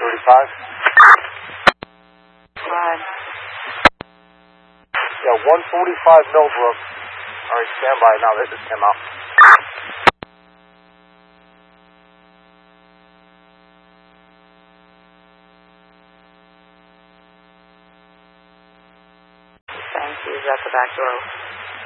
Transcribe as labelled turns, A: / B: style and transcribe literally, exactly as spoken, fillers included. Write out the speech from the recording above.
A: thirty-five.
B: Five.
A: Yeah, one forty-five Millbrook. All right, stand by now. This is Tim out.
B: Thank you. Is that the back door?